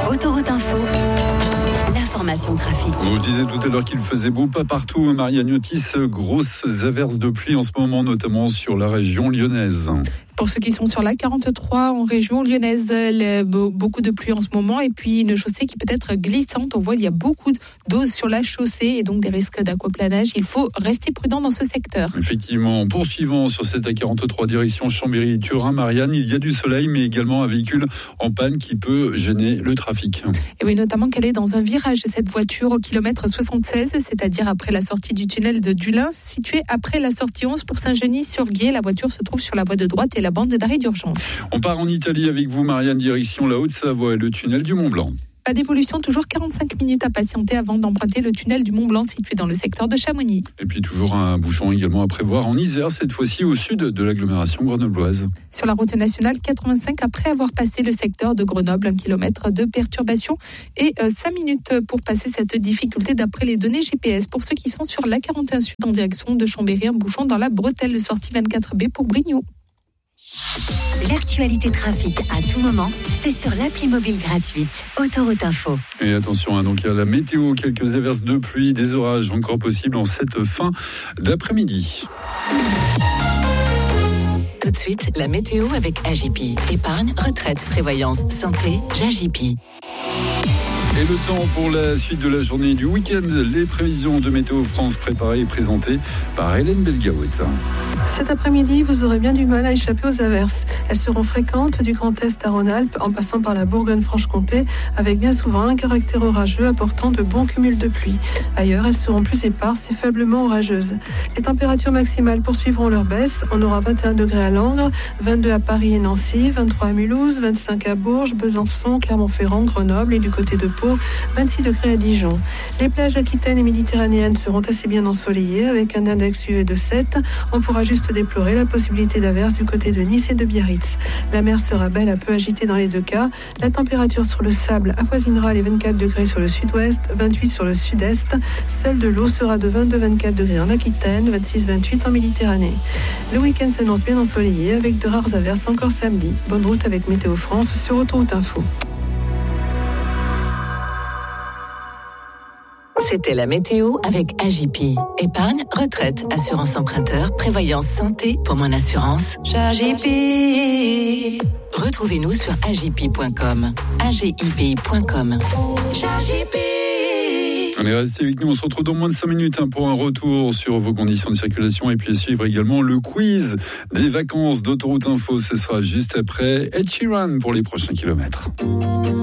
Autoroute Info, l'information trafic. Je disais tout à l'heure qu'il faisait beau, pas partout. Marianne Otis, grosses averses de pluie en ce moment, notamment sur la région lyonnaise. Pour ceux qui sont sur la 43 en région lyonnaise, beaucoup de pluie en ce moment et puis une chaussée qui peut être glissante. On voit il y a beaucoup d'eau sur la chaussée et donc des risques d'aquaplanage. Il faut rester prudent dans ce secteur. Effectivement, en poursuivant sur cette A43 direction Chambéry-Turin, Marianne, il y a du soleil mais également un véhicule en panne qui peut gêner le trafic. Et oui, notamment qu'elle est dans un virage, cette voiture au kilomètre 76, c'est-à-dire après la sortie du tunnel de Dulin, situé après la sortie 11 pour Saint-Genis-sur-Guiers. La voiture se trouve sur la voie de droite et la bande d'arrêt d'urgence. On part en Italie avec vous, Marianne, direction la Haute-Savoie et le tunnel du Mont-Blanc. Pas d'évolution, toujours 45 minutes à patienter avant d'emprunter le tunnel du Mont-Blanc situé dans le secteur de Chamonix. Et puis toujours un bouchon également à prévoir en Isère, cette fois-ci au sud de l'agglomération grenobloise. Sur la route nationale 85, après avoir passé le secteur de Grenoble, 1 kilomètre de perturbation et 5 minutes pour passer cette difficulté d'après les données GPS. Pour ceux qui sont sur la 41 sud en direction de Chambéry, un bouchon dans la bretelle de sortie 24B pour Brignoud. L'actualité trafic à tout moment, c'est sur l'appli mobile gratuite Autoroute Info. Et attention, donc il y a la météo, quelques averses de pluie, des orages encore possibles en cette fin d'après-midi. Tout de suite, la météo avec AJP. Épargne, retraite, prévoyance, santé, AJP. Et le temps pour la suite de la journée du week-end, les prévisions de Météo France préparées et présentées par Hélène Belgaout. Cet après-midi, vous aurez bien du mal à échapper aux averses. Elles seront fréquentes du Grand Est à Rhône-Alpes en passant par la Bourgogne-Franche-Comté avec bien souvent un caractère orageux apportant de bons cumuls de pluie. Ailleurs, elles seront plus éparses et faiblement orageuses. Les températures maximales poursuivront leur baisse. On aura 21 degrés à Langres, 22 à Paris et Nancy, 23 à Mulhouse, 25 à Bourges, Besançon, Clermont-Ferrand, Grenoble et du côté de Pau, 26 degrés à Dijon. Les plages aquitaines et méditerranéennes seront assez bien ensoleillées avec un index UV de 7. On pourra juste déplorer la possibilité d'averses du côté de Nice et de Biarritz. La mer sera belle à peu agitée dans les deux cas. La température sur le sable avoisinera les 24 degrés sur le sud-ouest, 28 sur le sud-est. Celle de l'eau sera de 22-24 degrés en Aquitaine, 26-28 en Méditerranée. Le week-end s'annonce bien ensoleillé avec de rares averses encore samedi. Bonne route avec Météo France sur Autoroute Info. C'était la météo avec AJP. Épargne, retraite, assurance emprunteur, prévoyance santé. Pour mon assurance, AJP. Retrouvez-nous sur ajip.com. agipi.com. AJP. Allez, restez avec nous, on se retrouve dans moins de 5 minutes pour un retour sur vos conditions de circulation et puis à suivre également le quiz des vacances d'Autoroute Info. Ce sera juste après Ed Sheeran pour les prochains kilomètres.